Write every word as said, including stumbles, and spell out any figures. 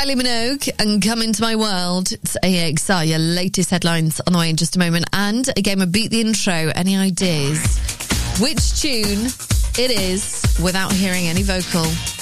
Kylie Minogue and Come Into My World. It's A X R, your latest headlines on the way in just a moment. And a game of Beat the Intro. Any ideas which tune it is without hearing any vocal?